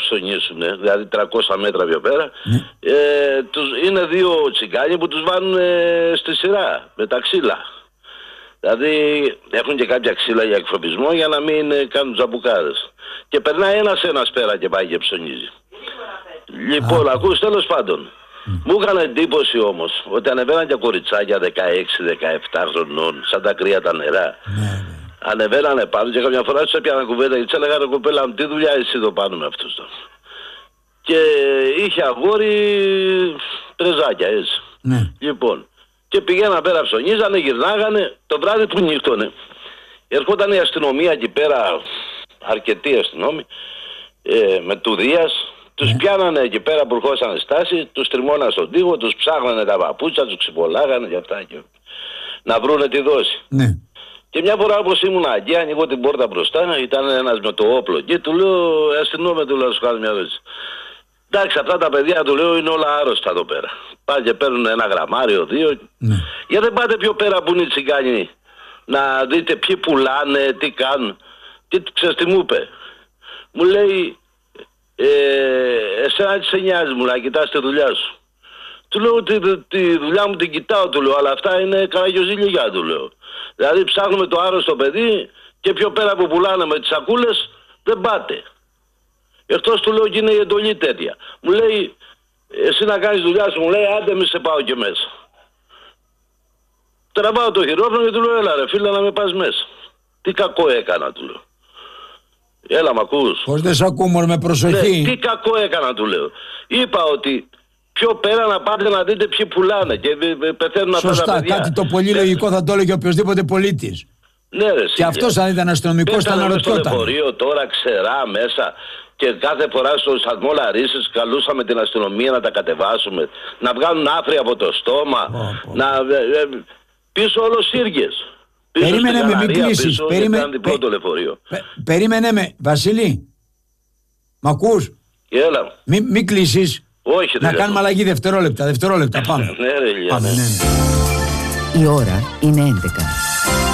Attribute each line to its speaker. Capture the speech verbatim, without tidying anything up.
Speaker 1: ψωνίσουν, δηλαδή τριακόσια μέτρα πιο πέρα, ναι. ε, τους, είναι δύο τσιγκάνοι που τους βάνουν ε, στη σειρά με τα ξύλα. Δηλαδή έχουν και κάποια ξύλα για εκφροπισμό για να μην ε, κάνουν τζαμπουκάδες. Και περνάει ένας ένας πέρα και πάει και ψωνίζει. Λοιπόν, ah. ακούς, τέλος πάντων. Mm. Μου έκανε εντύπωση όμως ότι ανεβαίναν και κοριτσάκια δεκαέξι δεκαεπτά χρονών, σαν τα κρύα τα νερά. Mm. Ανεβαίνανε πάνω και καμιά φορά τους έπιανα κουβέντα και τους έλεγα ρε κοπέλα μου, τι δουλειά εσύ εδώ πάνω με αυτούς τώρα. Και είχε αγόρι τρεζάκια έτσι. Mm. Λοιπόν, και πηγαίναν πέρα ψωνίζανε, γυρνάγανε, το βράδυ που νύχτωνε. Ερχόταν η αστυνομία εκεί πέρα, αρκετοί αστυνόμοι, ε, με του Δίας. Τους πιάνανε εκεί πέρα που ερχόσαν στάση, τους τριμώναν στον τοίχο, τους ψάχνανε τα παπούτσα, τους ξυπολάγανε και αυτά και... να βρούνε τη δόση. Ναι. Και μια φορά όπως ήμουν εκεί, ανοίγω την πόρτα μπροστά, ήταν ένας με το όπλο και του λέω, αστυνόμε του λέω, να σου κάνω μια ερώτηση. Εντάξει, αυτά τα παιδιά του λέω είναι όλα άρρωστα εδώ πέρα. Πάνε και παίρνουν ένα γραμμάριο, δύο. Ναι. Γιατί δεν πάτε πιο πέρα που είναι οι τσιγκάνοι, να δείτε ποιοι πουλάνε, τι κάνουν. Και ξέρεις τι μου είπε. Μου λέει, Ε, εσένα τι σε νοιάζει μου να κοιτάς τη δουλειά σου. Του λέω ότι τη, τη δουλειά μου την κοιτάω, του λέω, αλλά αυτά είναι καραγιοζήλια, του λέω. Δηλαδή ψάχνουμε το άρρωστο παιδί και πιο πέρα που πουλάνε με τις σακούλες δεν πάτε. Εκτός του λέω και είναι η εντολή τέτοια. Μου λέει, εσύ να κάνεις δουλειά σου, μου λέει, άντε μη σε πάω και μέσα. Τραβάω το χειρόφρονο και του λέω, έλα ρε φίλε να με πας μέσα. Τι κακό έκανα, του λέω. Έλα μ' ακούς.
Speaker 2: Πώς δεν σ' ακούμε με προσοχή.
Speaker 1: Ναι, τι κακό έκανα του λέω. Είπα ότι πιο πέρα να πάτε να δείτε ποιοι πουλάνε και πεθαίνουν αυτά τα παιδιά.
Speaker 2: Σωστά, κάτι το πολύ λογικό θα το έλεγε οποιοδήποτε πολίτης.
Speaker 1: Ναι ρε.
Speaker 2: Και αυτός αν ήταν αστυνομικός θα αναρωτιόταν.
Speaker 1: Στο λεωφορείο τώρα ξερά μέσα και κάθε φορά στο σταθμό Λαρίσης καλούσαμε την αστυνομία να τα κατεβάσουμε, να βγάλουν άφρη από το στόμα, oh, oh. να... πίσω όλο σύργες.
Speaker 2: Περίμενε με, μην κλείσεις. Περίμενε, πε, πε, περίμενε με, Βασίλη. Μ' ακούς?
Speaker 1: Έλα.
Speaker 2: Μην μη κλείσεις.
Speaker 1: Όχι,
Speaker 2: να κάνουμε αλλαγή δευτερόλεπτα. Δευτερόλεπτα, πάμε.
Speaker 1: Ναι, ρε,
Speaker 2: πάμε, ναι, ναι.
Speaker 3: Η ώρα είναι έντεκα.